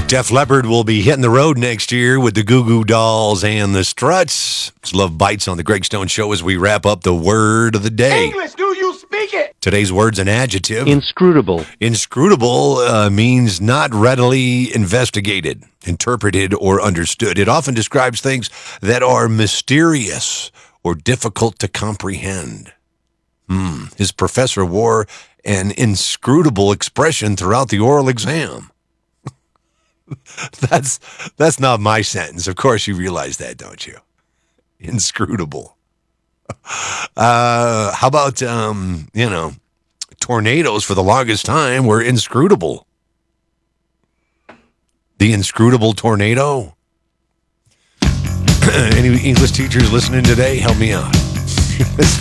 Def Leppard will be hitting the road next year with the Goo Goo Dolls and the Struts. It's Love Bites on the Greg Stone Show as we wrap up the word of the day. English, do you speak it? Today's word's an adjective. Inscrutable. Inscrutable means not readily investigated, interpreted, or understood. It often describes things that are mysterious or difficult to comprehend. His professor wore an inscrutable expression throughout the oral exam. That's not my sentence. Of course you realize that, don't you? Inscrutable. How about, tornadoes for the longest time were inscrutable. The inscrutable tornado? Any English teachers listening today, help me out.